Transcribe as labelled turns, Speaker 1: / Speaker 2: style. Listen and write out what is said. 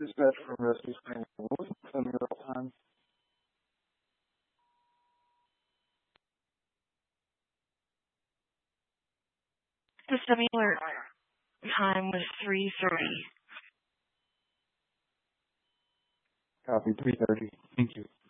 Speaker 1: Dispatch from Rescue Spring. Tell me real time.
Speaker 2: The similar time was 3:30.
Speaker 1: Copy, 3:30. Thank you.